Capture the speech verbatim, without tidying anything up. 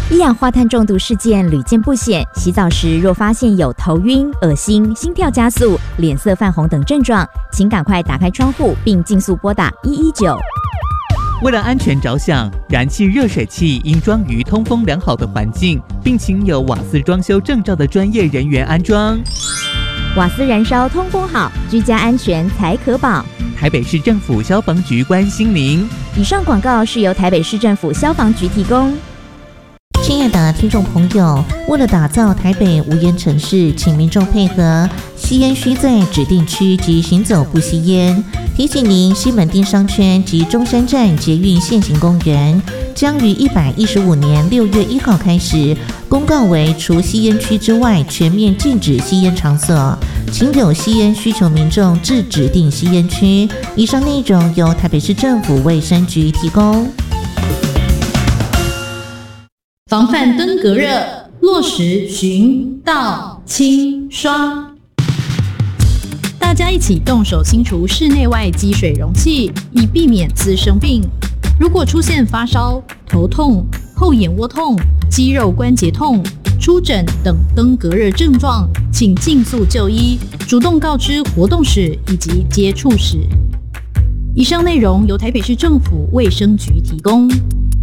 一氧化碳中毒事件屡见不鲜，洗澡时若发现有头晕、恶心、心跳加速、脸色泛红等症状，请赶快打开窗户并尽速拨打一一九。 为了安全着想，燃气热水器应装于通风良好的环境，并请有瓦斯装修证照的专业人员安装。 瓦斯燃烧通风好，居家安全才可保。 台北市政府消防局关心您。 以上广告是由台北市政府消防局提供。 亲爱的听众朋友，为了打造台北无烟城市，请民众配合，吸烟需在指定区及行走不吸烟。提醒您，西门町商圈及中山站捷运现行公园将于一百一十五年六月一号开始公告为除吸烟区之外全面禁止吸烟场所，请有吸烟需求民众至指定吸烟区。以上内容由台北市政府卫生局提供。 防范登革热，落实巡倒清刷。大家一起动手清除室内外积水容器，以避免滋生病。如果出现发烧、头痛、后眼窝痛、肌肉关节痛、出疹等登革热症状，请尽速就医，主动告知活动史以及接触史。以上内容由台北市政府卫生局提供。